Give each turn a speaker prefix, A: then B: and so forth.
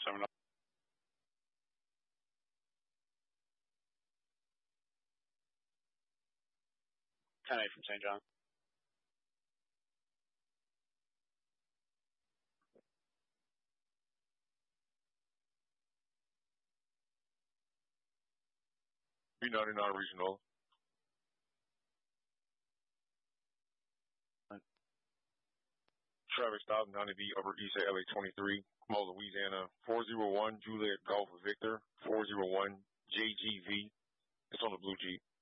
A: 7 10-8 from St. John.
B: B99 regional. Traffic stop 90B Upper East at LA 23, Mo, Louisiana, 401 Juliet Golf Victor, 401 JGV. It's on the blue Jeep.